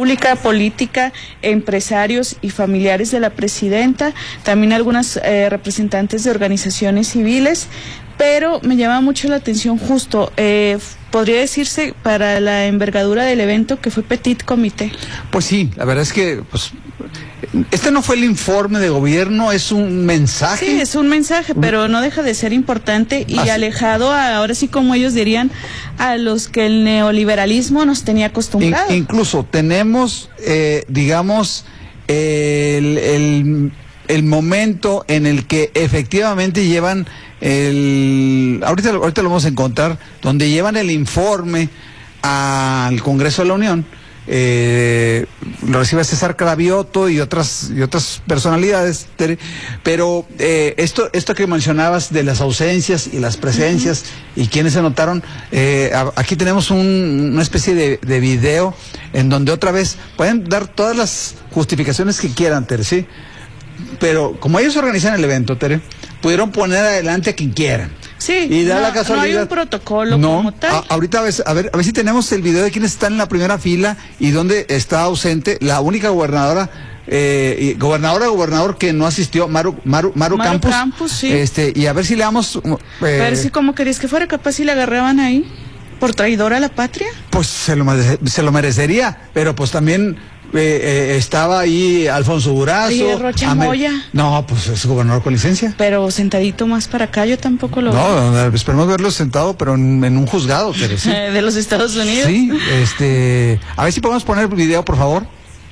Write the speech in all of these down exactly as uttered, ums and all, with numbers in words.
pública, política, empresarios y familiares de la presidenta, también algunas eh, representantes de organizaciones civiles, pero me llama mucho la atención justo, eh, podría decirse para la envergadura del evento que fue petit comité. Pues sí, la verdad es que pues este no fue el informe de gobierno, es un mensaje. Sí, es un mensaje, pero no deja de ser importante y Así. alejado, a, ahora sí como ellos dirían, a los que el neoliberalismo nos tenía acostumbrados. In, incluso tenemos, eh, digamos, el, el, el momento en el que efectivamente llevan el, ahorita, ahorita lo vamos a encontrar, donde llevan el informe al Congreso de la Unión. Eh, lo recibe César Cravioto y otras y otras personalidades, pero eh, esto esto que mencionabas de las ausencias y las presencias uh-huh. y quienes se notaron, eh, aquí tenemos un, una especie de, de video en donde otra vez pueden dar todas las justificaciones que quieran, Tere, ¿sí? Pero como ellos organizan el evento, Tere, pudieron poner adelante a quien quieran. Sí, y da no, la casualidad, no hay un protocolo no, como tal. A, ahorita a ver, a ver, a ver si tenemos el video de quiénes están en la primera fila y dónde está ausente la única gobernadora, eh, gobernadora, gobernador que no asistió, Maru, Maru, Maru, Maru Campos, Campos sí. este, y a ver si le damos. Eh, a ver si como querías que fuera, capaz si la agarraban ahí por traidora a la patria. Pues se lo, se lo merecería, pero pues también. Eh, eh, estaba ahí Alfonso Durazo. ¿Y Rocha Moya? No, pues es gobernador con licencia. Pero sentadito más para acá, yo tampoco lo no, veo. No, esperemos verlo sentado, pero en, en un juzgado, pero sí. De los Estados Unidos. Sí, este, a ver si podemos poner el video, por favor.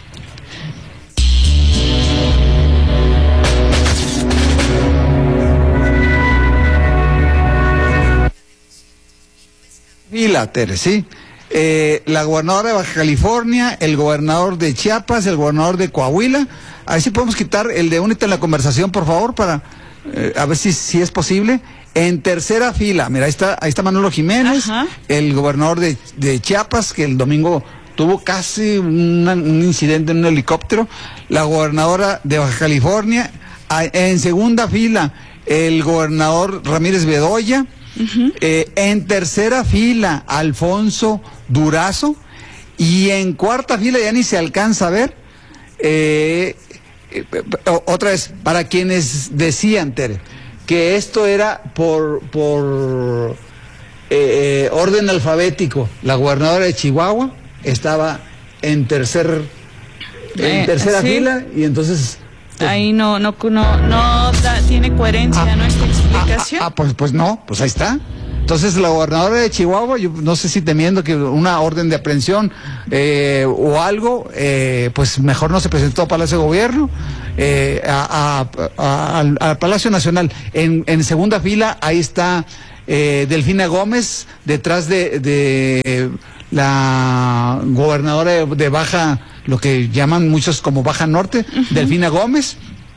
Fila, Tere, sí. Eh, la gobernadora de Baja California, el gobernador de Chiapas, el gobernador de Coahuila. A ver si podemos quitar el de únete en la conversación, por favor, para eh, a ver si, si es posible. En tercera fila, mira, ahí está, ahí está Manolo Jiménez, Ajá. el gobernador de, de Chiapas, que el domingo tuvo casi una, un incidente en un helicóptero. La gobernadora de Baja California. A, en segunda fila, el gobernador Ramírez Bedoya. Uh-huh. eh, en tercera fila, Alfonso Durazo, y en cuarta fila ya ni se alcanza a ver, eh, eh, otra vez, para quienes decían, Tere, que esto era por, por eh, orden alfabético, la gobernadora de Chihuahua estaba en tercer en eh, tercera ¿sí? fila, y entonces pues, ahí no no no no da, tiene coherencia ah, nuestra explicación. Ah, ah, pues pues no, pues ahí está. Entonces la gobernadora de Chihuahua, yo no sé si temiendo que una orden de aprehensión eh, o algo, eh, pues mejor no se presentó a Palacio de Gobierno, eh, a, a, a, al, al Palacio Nacional. En, en segunda fila, ahí está eh, Delfina Gómez, detrás de, de la gobernadora de, de Baja, lo que llaman muchos como Baja Norte, uh-huh. Delfina Gómez.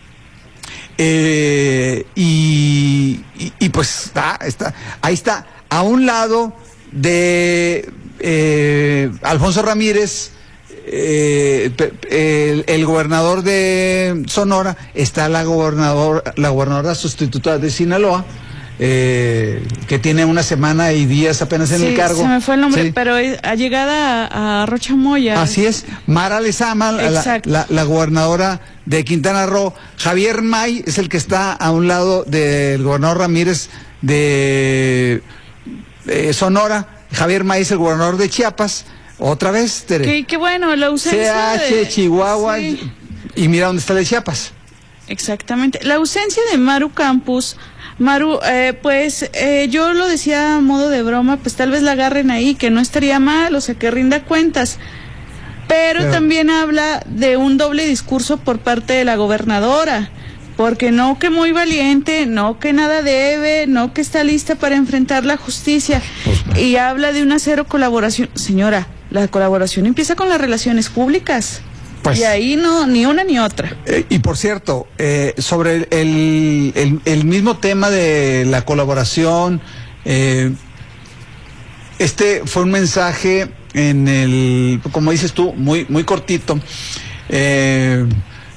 Eh, y, y, y pues está, está, ahí está, a un lado de eh, Alfonso Ramírez, eh, el, el gobernador de Sonora, está la gobernador, la gobernadora sustituta de Sinaloa, eh, que tiene una semana y días apenas en sí, el cargo. Se me fue el nombre, sí. pero ha llegada a, a Rocha Moya. Así es, Mara Lezama, la, la, la gobernadora de Quintana Roo. Javier May es el que está a un lado del gobernador Ramírez de, de Sonora. Javier May es el gobernador de Chiapas. Otra vez, Tere. Qué, qué bueno, la ausencia C H, de... Chihuahua, sí. y, y mira dónde está el de Chiapas. Exactamente. La ausencia de Maru Campos... Maru, eh, pues eh, yo lo decía a modo de broma, pues tal vez la agarren ahí, que no estaría mal, o sea, que rinda cuentas. Pero, Pero también habla de un doble discurso por parte de la gobernadora, porque no que muy valiente, no que nada debe, no que está lista para enfrentar la justicia, pues, y habla de una cero colaboración. Señora, la colaboración empieza con las relaciones públicas. Pues, y ahí no, ni una ni otra. Eh, y por cierto, eh, sobre el, el, el mismo tema de la colaboración, eh, este fue un mensaje en el, como dices tú, muy, muy cortito, eh,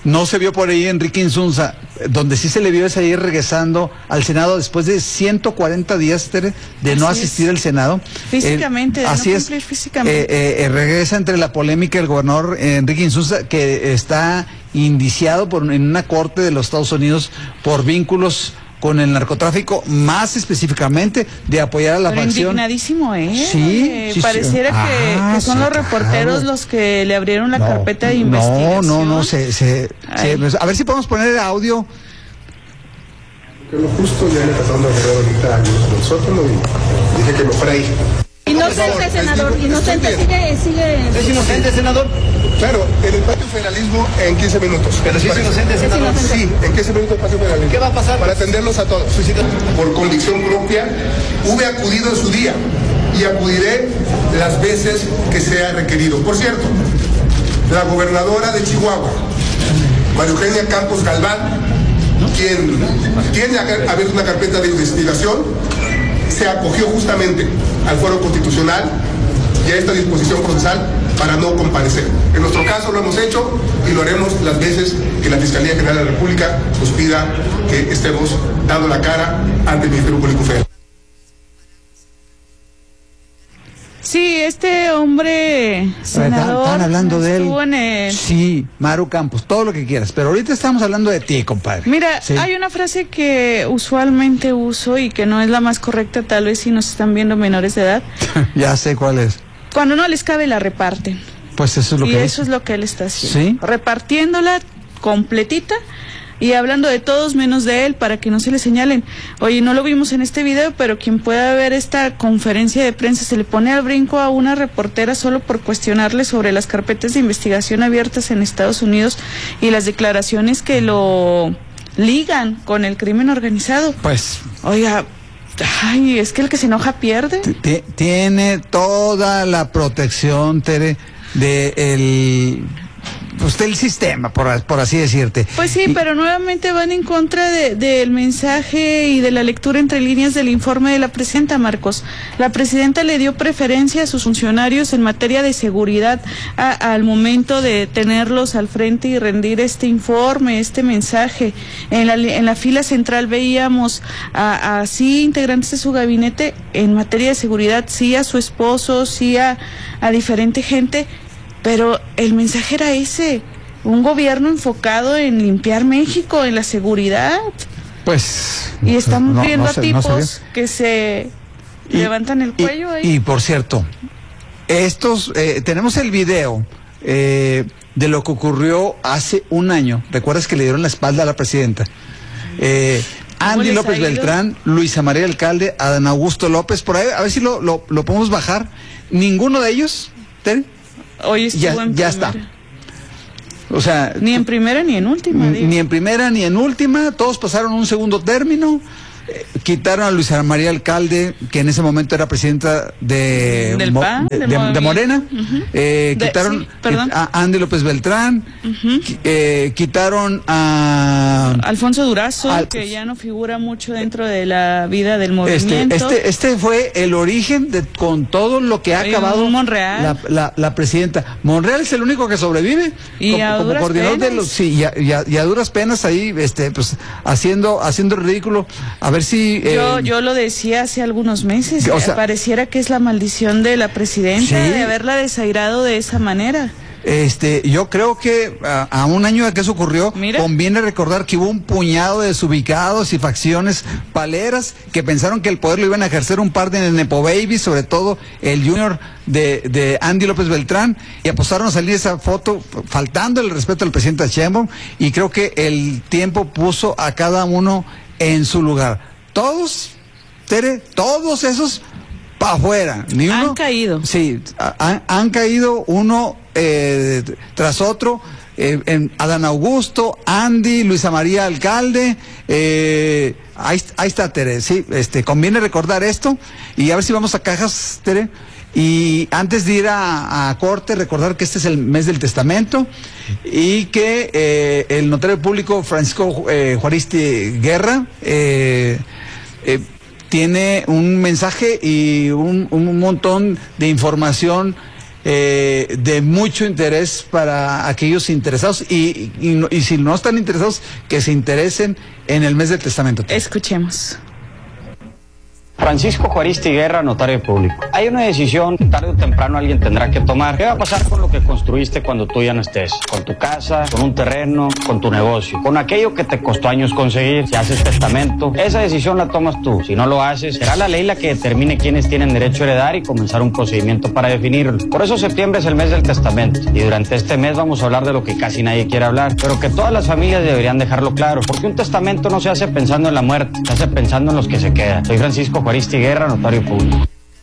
No se vio por ahí Enrique Insunza, donde sí se le vio es ahí regresando al Senado después de ciento cuarenta días, Tere, de así no asistir es. al Senado. Físicamente, eh, de así no es. Físicamente. Eh, eh, regresa entre la polémica el gobernador eh, Enrique Insunza, que está indiciado por, en una corte de los Estados Unidos por vínculos con el narcotráfico, más específicamente de apoyar a la Pero facción. Indignadísimo, ¿eh? Sí, eh sí pareciera sí. que, Ah, que son sí, los reporteros claro. los que le abrieron la no, carpeta de no, investigación. No, no, no, se, se, se, a ver si podemos poner audio. Lo justo ya me trataron de agarrar ahorita al sótano y dije que me fuera ahí. Inocente, senador, inocente, sigue, sigue. ¿Es inocente, senador? Claro, en el patio federalismo en quince minutos. ¿Pero si es inocente, senador? Sí, en quince minutos patio federalismo. ¿Qué va a pasar? Para atenderlos a todos. Por convicción propia, hube acudido en su día y acudiré las veces que sea requerido. Por cierto, la gobernadora de Chihuahua, María Eugenia Campos Galván, quien tiene abierta una carpeta de investigación, se acogió justamente al fuero constitucional y a esta disposición procesal para no comparecer. En nuestro caso lo hemos hecho y lo haremos las veces que la Fiscalía General de la República nos pida que estemos dando la cara ante el Ministerio Público Federal. Sí, este hombre senador. Están hablando de él. En el... Sí, Maru Campos, todo lo que quieras. Pero ahorita estamos hablando de ti, compadre. Mira, sí. hay una frase que usualmente uso y que no es la más correcta, tal vez si nos están viendo menores de edad. Ya sé cuál es. Cuando no les cabe, la reparten. Pues eso es lo y que eso es. es lo que él está haciendo. Sí. Repartiéndola completita. Y hablando de todos menos de él para que no se le señalen. Oye, no lo vimos en este video, pero quien pueda ver esta conferencia de prensa se le pone al brinco a una reportera solo por cuestionarle sobre las carpetas de investigación abiertas en Estados Unidos y las declaraciones que lo ligan con el crimen organizado. Pues, oiga, ay, es que el que se enoja pierde. Tiene toda la protección, Tere, de el... pues del sistema, por, por así decirte. Pues sí, y, pero nuevamente van en contra del de, mensaje y de la lectura entre líneas del informe de la presidenta, Marcos. La presidenta le dio preferencia a sus funcionarios en materia de seguridad a, al momento de tenerlos al frente y rendir este informe, este mensaje. En la, en la fila central veíamos a, a sí integrantes de su gabinete en materia de seguridad, sí a su esposo, sí a, a diferente gente. Pero el mensaje era ese, un gobierno enfocado en limpiar México, en la seguridad. Pues... Y estamos no, viendo no a sé, tipos no sé que se y, levantan el cuello y, ahí. Y por cierto, estos, eh, tenemos el video eh, de lo que ocurrió hace un año. ¿Recuerdas que le dieron la espalda a la presidenta? Eh, Andy López Beltrán, Luisa María Alcalde, Adán Augusto López, por ahí, a ver si lo, lo, lo podemos bajar. Ninguno de ellos, Tere, Hoy estuvo ya, en ya está. O sea, ni en primera ni en última. Ni, ni en primera ni en última, todos pasaron un segundo término. Eh, quitaron a Luisa María Alcalde, que en ese momento era presidenta de, Del Mo, PAN, de, de, de Morena. Uh-huh. eh, de, quitaron sí, a Andy López Beltrán. Uh-huh. eh, quitaron a Alfonso Durazo, al, que ya no figura mucho dentro de la vida del movimiento. Este, este, este fue el origen de con todo lo que ha Oye, acabado Monreal. La, la, la presidenta. Monreal es el único que sobrevive. Y como, a como duras coordinador penas. de los, sí, y a, y, a, y a duras penas ahí, este, pues, haciendo, haciendo el ridículo. A ver si. Eh, yo, yo lo decía hace algunos meses. O sea, pareciera que es la maldición de la presidenta, ¿sí? De haberla desairado de esa manera. Este, yo creo que a, a un año de que eso ocurrió, Mira. conviene recordar que hubo un puñado de desubicados y facciones paleras que pensaron que el poder lo iban a ejercer un par de Nepo Babies, sobre todo el junior de, de Andy López Beltrán, y apostaron a salir esa foto faltando el respeto al presidente Sheinbaum, y creo que el tiempo puso a cada uno en su lugar. Todos, Tere, todos esos para afuera. Ni uno, han caído. Sí, han, han caído uno eh, tras otro. Eh, en Adán Augusto, Andy, Luisa María Alcalde, eh, ahí, ahí está, Tere. Sí, este, conviene recordar esto y a ver si vamos a cajas, Tere. Y antes de ir a, a corte, recordar que este es el mes del testamento y que eh, el notario público Francisco eh, Juaristi Guerra eh, eh, tiene un mensaje y un, un montón de información eh, de mucho interés para aquellos interesados y, y, y si no están interesados, que se interesen en el mes del testamento. Escuchemos. Francisco Juaristi Guerra, notario público. Hay una decisión que tarde o temprano alguien tendrá que tomar. ¿Qué va a pasar con lo que construiste cuando tú ya no estés? Con tu casa, con un terreno, con tu negocio, con aquello que te costó años conseguir. Si haces testamento, esa decisión la tomas tú. Si no lo haces, será la ley la que determine quiénes tienen derecho a heredar y comenzar un procedimiento para definirlo. Por eso septiembre es el mes del testamento. Y durante este mes vamos a hablar de lo que casi nadie quiere hablar, pero que todas las familias deberían dejarlo claro. Porque un testamento no se hace pensando en la muerte, se hace pensando en los que se quedan. Soy Francisco Juaristi Guerra, notario público.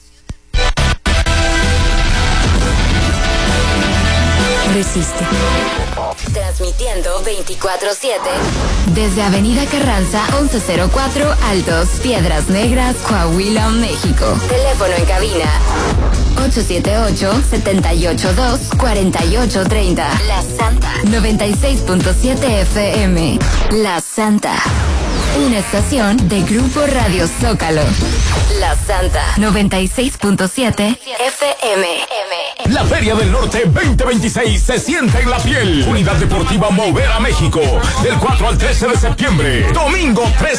Resiste. Transmitiendo veinticuatro siete desde Avenida Carranza once cero cuatro Altos, Piedras Negras, Coahuila, México. Teléfono en cabina ocho siete ocho, siete ocho dos, cuatro ocho tres cero. La Santa noventa y seis punto siete F M. La Santa. Una estación de Grupo Radio Zócalo. La Santa noventa y seis punto siete F M. La Feria del Norte veinte veintiséis se siente en la piel. Unidad Deportiva Mover a México. Del cuatro al trece de septiembre. Domingo tres